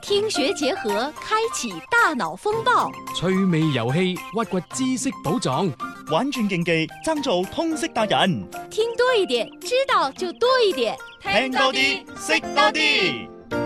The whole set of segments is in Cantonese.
聽學結合，開啟大腦風暴， 趣味遊戲，挖掘知識寶藏， 玩轉競技，爭做通識達人。 聽多一點，知道就多一點， 聽多啲，識多啲。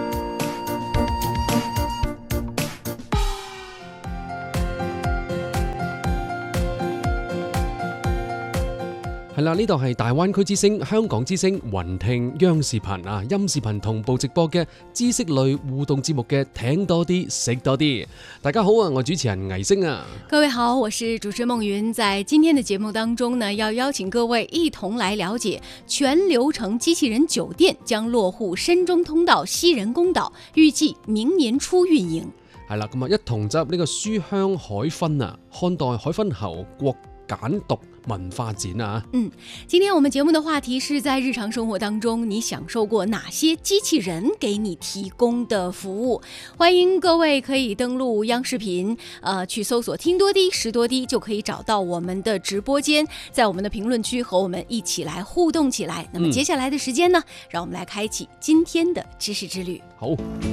係啦，呢度係大灣區之聲、香港之聲、雲聽央視頻啊，音視頻同步直播嘅知識類互動節目嘅聽多啲，識多啲。大家好啊，我主持人倪星啊。 各位好，我是主持人孟云。在今天的節目當中呢，要邀請各位一同來了解全流程機器人酒店將落戶深中通道西人工島，預計明年初運營。 係啦，咁啊，一同走入呢個書香海濱啊，看待海濱侯國簡讀文化展啊。 今天我們節目的話題是在日常生活當中你享受過哪些機器人給你提供的服務。歡迎各位可以登錄央視頻去搜索聽多啲識多啲，就可以找到我們的直播間，在我們的評論區和我們一起來互動起來。那麼接下來的時間呢，讓我們來開啟今天的知識之旅。 好，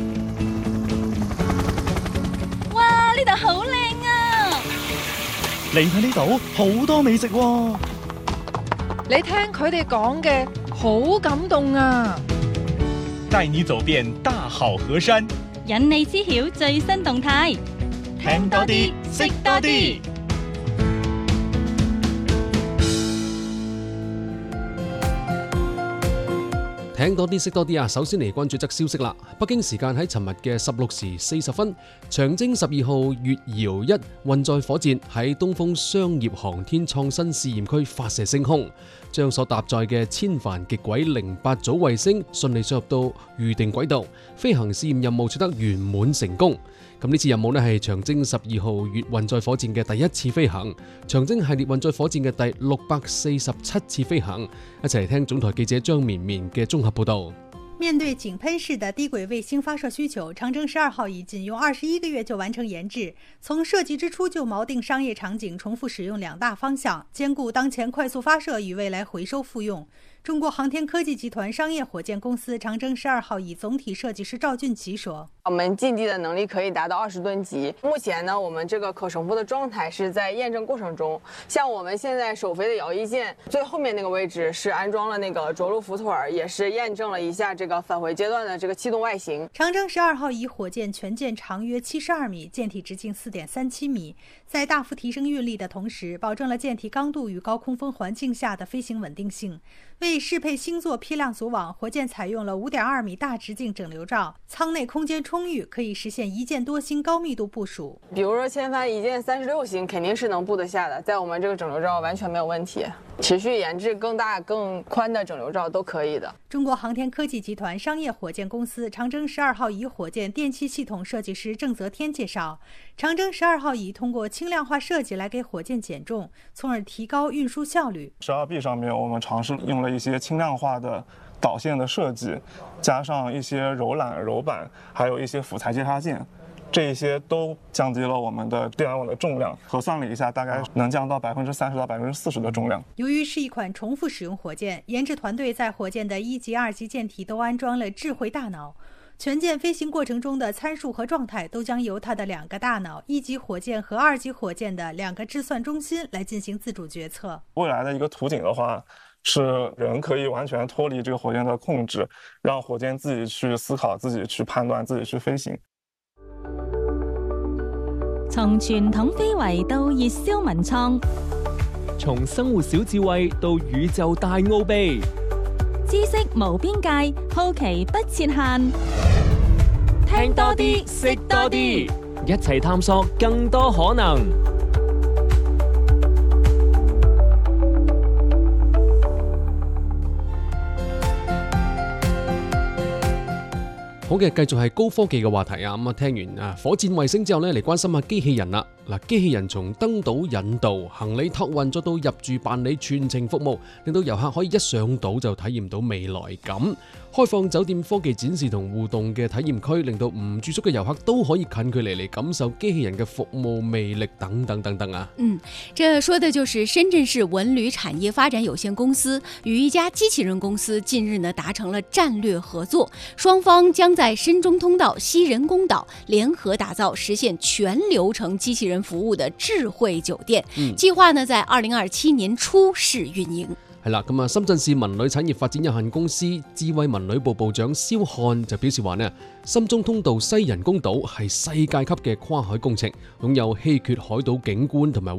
哇，呢度好靚啊！ 嚟睇呢度好多美食喎。 你聽佢哋講嘅好感動啊！ 帶你走遍大好河山， 引你知曉最新動態， 聽多啲，識多啲。 聽多啲識多啲啊！首先嚟關注則消息啦。北京時間喺尋日嘅16時40分，長征12號月遙1運載火箭喺東風商業航天創新試驗區發射升空，將所搭載嘅千帆極軌08組衛星順利上入到預定軌道，飛行試驗任務取得圓滿成功。咁呢次任務呢係長征12號月運載火箭嘅第一次飛行，長征系列運載火箭嘅第647次飛行。一齊嚟聽總台記者張綿綿嘅綜合報道。 面對井噴式的低軌衛星發射需求，長征12號以僅用21個月就完成研製。從設計之初就錨定商業場景重複使用兩大方向，兼顧當前快速發射與未來回收復用。中國航天科技集團商業火箭公司長征12號以總體設計師趙俊奇說： 我們近地的能力可以達到20噸級。目前呢，我們這個可重複的狀態是在驗證過程中。像我們現在首飛的遙一艦最後面那個位置是安裝了那個着陸浮腿，也是驗證了一下這個返回階段的這個氣動外形。 長征12號以火箭全艦長約72米，艦體直徑4.37米，在大幅提升運力的同時，保證了艦體剛度與高空風環境下的飛行穩定性。為適配星座批量組網，火箭採用了5.2米大直徑整流罩，艙內空間充裕，可以實現一箭多星高密度部署。 比如說千帆一箭36星，肯定是能布得下的，在我們這個整流罩完全沒有問題。持續研製更大更寬的整流罩都可以的。 中國航天科技集團商業火箭公司長征12號乙火箭電氣系統設計師鄭澤天介紹，長征12號乙通過輕量化設計來給火箭減重，從而提高運輸效率。 12B 上面我們嘗試用了一些輕量化的導線的設計，加上一些柔纜、柔板，還有一些輔材接插件，這一些都降低了我們的電網的重量。核算了一下，大概能降到30%到40%的重量。 由於是一款重複使用火箭，研製團隊在火箭的1級、2級艦體都安裝了智慧大腦，全艦飛行過程中的參數和狀態都將由它的2個大腦，1級火箭和2級火箭的2個計算中心來進行自主決策。 未來的一個圖景的話，是人可以完全脫離這個火箭的控制，讓火箭自己去思考、自己去判斷、自己去飛行。 從傳統非遺到熱銷文創， 從生活小智慧到宇宙大奧秘， 知識無邊界，好奇不設限。 聽多啲，識多啲，一齊探索更多可能。 好嘅，繼續係高科技嘅話題啊！咁啊，聽完火箭衛星之後呢，嚟關心下機器人啦。 嗱，機器人從登島引導、行李託運再到入住辦理全程服務，令到遊客可以一上島就體驗到未來感。開放酒店科技展示同互動嘅體驗區，令到唔住宿嘅遊客都可以近距離嚟感受機器人嘅服務魅力等等等等啊！ 這說的就是深圳市文旅產業發展有限公司與一家機器人公司近日呢達成了戰略合作，雙方將在深中通道、西人工島聯合打造實現全流程機器人服務的智慧酒店，計劃呢在2027年初試運營。 係啦，咁啊，深圳市文旅產業發展有限公司智慧文旅部部長蕭漢就表示話呢，深中通道西人工島係世界級嘅跨海工程，擁有稀缺海島景觀同埋